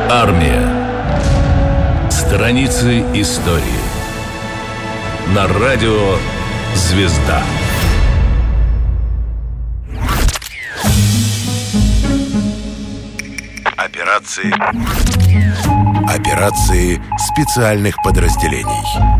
Армия. Страницы истории. На радио «Звезда». Операции специальных подразделений.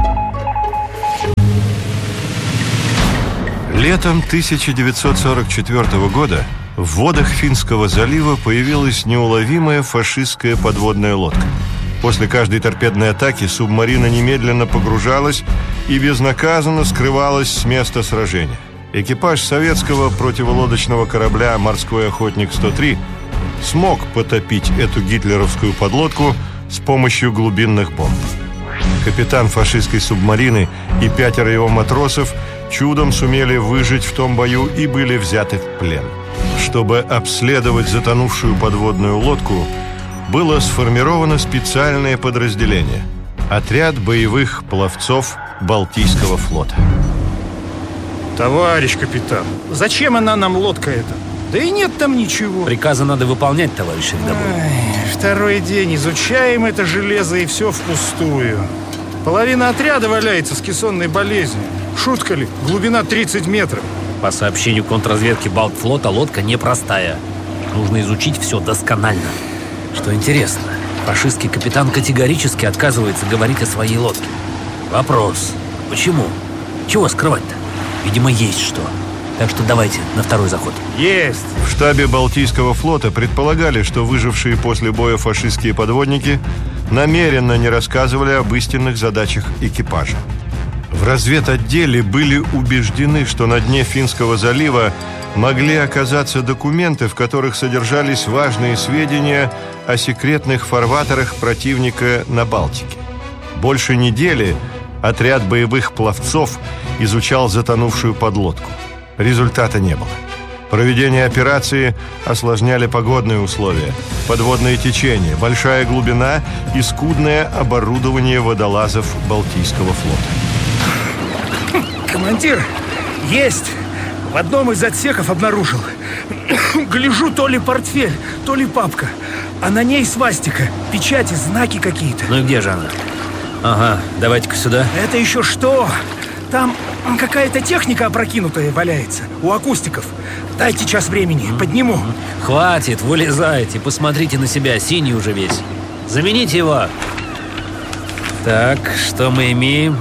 Летом 1944 года в водах Финского залива появилась неуловимая фашистская подводная лодка. После каждой торпедной атаки субмарина немедленно погружалась и безнаказанно скрывалась с места сражения. Экипаж советского противолодочного корабля «Морской охотник-103» смог потопить эту гитлеровскую подлодку с помощью глубинных бомб. Капитан фашистской субмарины и 5 его матросов чудом сумели выжить в том бою и были взяты в плен. Чтобы обследовать затонувшую подводную лодку, было сформировано специальное подразделение – отряд боевых пловцов Балтийского флота. Товарищ капитан, зачем она нам, лодка эта? Да и нет там ничего. Приказы надо выполнять, товарищ рядовой. Второй день изучаем это железо, и все впустую. Половина отряда валяется с кессонной болезнью. Шутка ли? Глубина 30 метров. По сообщению контрразведки Балтфлота, лодка непростая. Нужно изучить все досконально. Что интересно, фашистский капитан категорически отказывается говорить о своей лодке. Вопрос: почему? Чего скрывать-то? Видимо, есть что. Так что давайте на второй заход. Есть! В штабе Балтийского флота предполагали, что выжившие после боя фашистские подводники намеренно не рассказывали об истинных задачах экипажа. В разведотделе были убеждены, что на дне Финского залива могли оказаться документы, в которых содержались важные сведения о секретных фарватерах противника на Балтике. Больше недели отряд боевых пловцов изучал затонувшую подлодку. Результата не было. Проведение операции осложняли погодные условия, подводное течение, большая глубина и скудное оборудование водолазов Балтийского флота. Командир, есть! В одном из отсеков обнаружил. Гляжу, то ли портфель, то ли папка. А на ней свастика, печати, знаки какие-то. Ну и где же она? Ага, давайте-ка сюда. Это еще что? Там какая-то техника опрокинутая валяется у акустиков. Дайте час времени, подниму. Хватит, вылезайте, посмотрите на себя, синий уже весь. Замените его. Так, что мы имеем?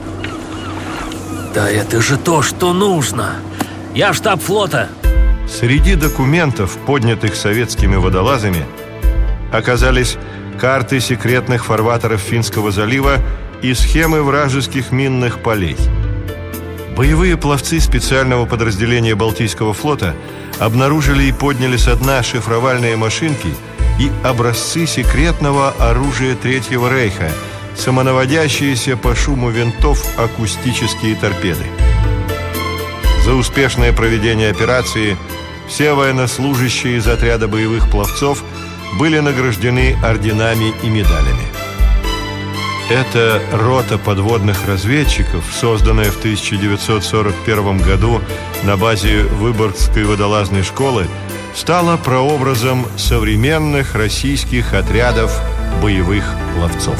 Да это же то, что нужно. Я штаб флота. Среди документов, поднятых советскими водолазами, оказались карты секретных фарватеров Финского залива и схемы вражеских минных полей. Боевые пловцы специального подразделения Балтийского флота обнаружили и подняли со дна шифровальные машинки и образцы секретного оружия Третьего рейха, самонаводящиеся по шуму винтов акустические торпеды. За успешное проведение операции все военнослужащие из отряда боевых пловцов были награждены орденами и медалями. Эта рота подводных разведчиков, созданная в 1941 году на базе Выборгской водолазной школы, стала прообразом современных российских отрядов боевых пловцов.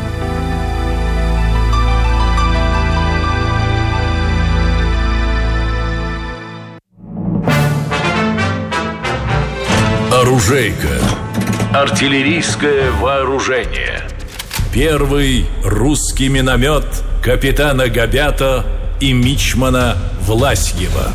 Оружейка. Артиллерийское вооружение. Первый русский миномет капитана Габята и мичмана Власьева.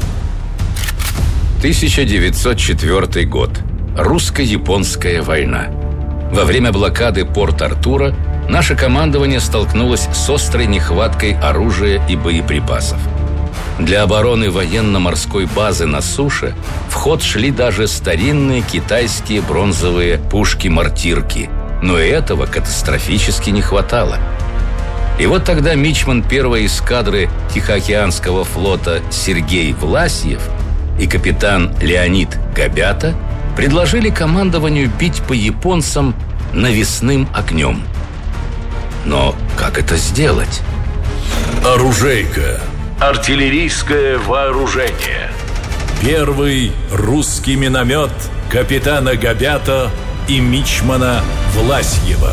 1904 год. Русско-японская война. Во время блокады Порт-Артура наше командование столкнулось с острой нехваткой оружия и боеприпасов. Для обороны военно-морской базы на суше в ход шли даже старинные китайские бронзовые пушки-мортирки, но и этого катастрофически не хватало. И вот тогда мичман первой эскадры Тихоокеанского флота Сергей Власьев и капитан Леонид Габята предложили командованию бить по японцам навесным огнем. Но как это сделать? Оружейка. Артиллерийское вооружение. Первый русский миномет капитана Габята и мичмана Власьева.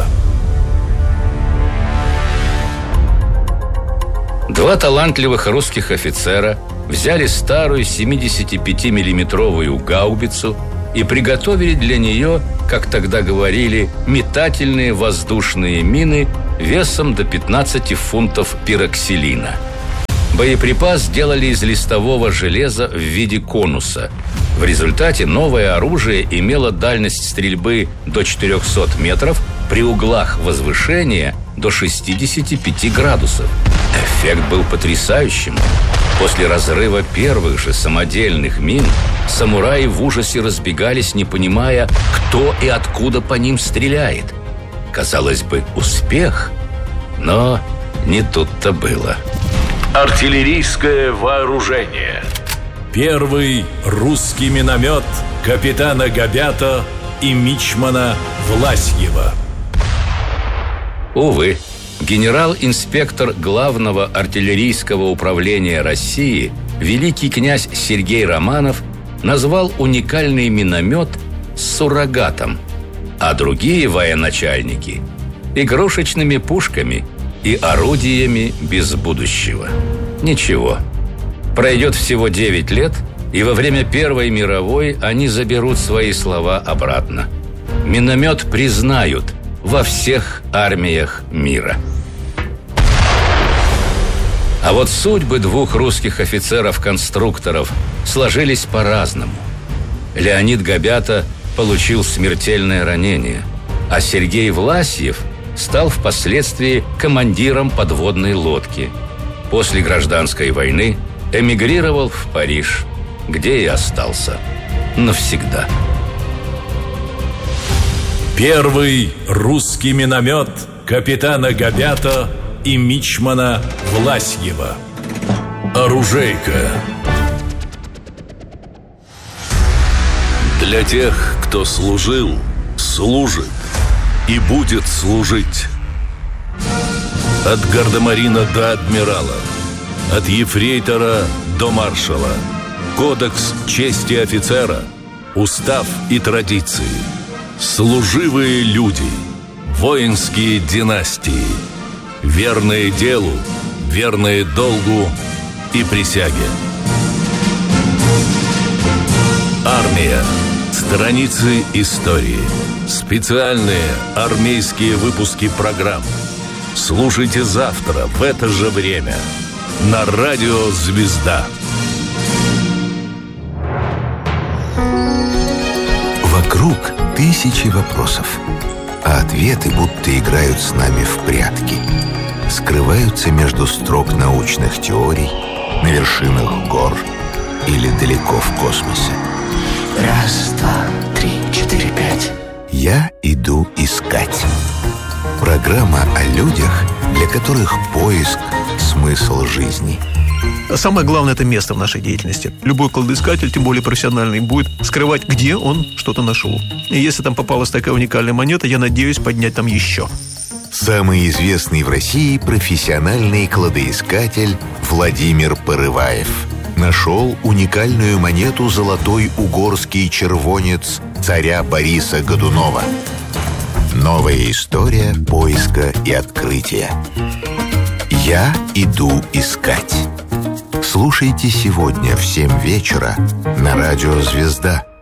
Два талантливых русских офицера взяли старую 75-миллиметровую гаубицу и приготовили для нее, как тогда говорили, метательные воздушные мины весом до 15 фунтов пироксилина. Боеприпас сделали из листового железа в виде конуса. В результате новое оружие имело дальность стрельбы до 400 метров при углах возвышения до 65 градусов. Эффект был потрясающим. После разрыва первых же самодельных мин самураи в ужасе разбегались, не понимая, кто и откуда по ним стреляет. Казалось бы, успех, но не тут-то было. Артиллерийское вооружение. Первый русский миномет капитана Габята и мичмана Власьева. Увы, генерал-инспектор Главного артиллерийского управления России, великий князь Сергей Романов, назвал уникальный миномет суррогатом, а другие военачальники – игрушечными пушками и орудиями без будущего. Ничего. Пройдет всего 9 лет, и во время Первой мировой они заберут свои слова обратно. Миномет признают во всех армиях мира. А вот судьбы двух русских офицеров-конструкторов сложились по-разному. Леонид Габята получил смертельное ранение, а Сергей Власьев стал впоследствии командиром подводной лодки. После гражданской войны эмигрировал в Париж, где и остался навсегда. Первый русский миномет капитана Габята и мичмана Власьева. Оружейка. Для тех, кто служил, служит и будет служить. От гардемарина до адмирала, от ефрейтора до маршала. Кодекс чести офицера, устав и традиции. Служивые люди, воинские династии, верные делу, верные долгу и присяге. Армия. Страницы истории. Специальные армейские выпуски программ. Слушайте завтра в это же время на радио «Звезда». Вокруг тысячи вопросов, а ответы будто играют с нами в прятки. Скрываются между строк научных теорий, на вершинах гор или далеко в космосе. Раз, два, три, четыре, пять. Я иду искать. Программа о людях, для которых поиск – смысл жизни. Самое главное – это место в нашей деятельности. Любой кладоискатель, тем более профессиональный, будет скрывать, где он что-то нашел. И если там попалась такая уникальная монета, я надеюсь поднять там еще. Самый известный в России профессиональный кладоискатель Владимир Порываев нашел уникальную монету «Золотой угорский червонец» царя Бориса Годунова. Новая история поиска и открытия. Я иду искать. Слушайте сегодня в 7 вечера на радио «Звезда».